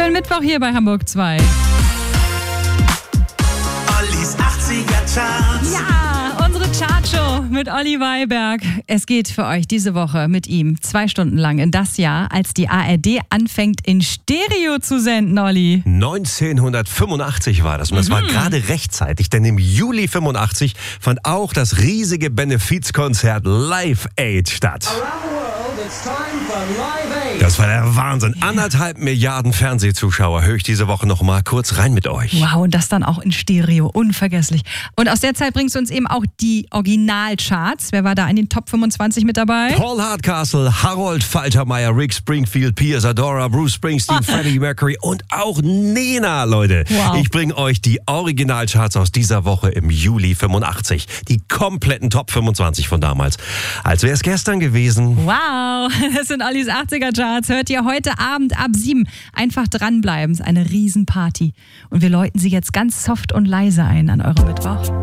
tollen Mittwoch hier bei Hamburg 2. Ollis 80er Charts. Ja, unsere Chartshow mit Olli Weiberg. Es geht für euch diese Woche mit ihm 2 Stunden lang in das Jahr, als die ARD anfängt in Stereo zu senden, Olli. 1985 war das und das war gerade rechtzeitig, denn im Juli 85 fand auch das riesige Benefizkonzert Live Aid statt. Das war der Wahnsinn. 1,5 Milliarden Fernsehzuschauer. Höre ich diese Woche noch mal kurz rein mit euch. Wow, und das dann auch in Stereo. Unvergesslich. Und aus der Zeit bringst du uns eben auch die Originalcharts. Wer war da in den Top 25 mit dabei? Paul Hardcastle, Harold Faltermeyer, Rick Springfield, Pia Zadora, Bruce Springsteen, Freddie Mercury und auch Nena, Leute. Wow. Ich bringe euch die Originalcharts aus dieser Woche im Juli 85. Die kompletten Top 25 von damals. Als wäre es gestern gewesen. Wow, das sind Ollis 80er Charts. Hört ihr heute Abend ab 7. Einfach dranbleiben. Es ist eine Riesenparty. Und wir läuten sie jetzt ganz soft und leise ein an eurem Mittwoch.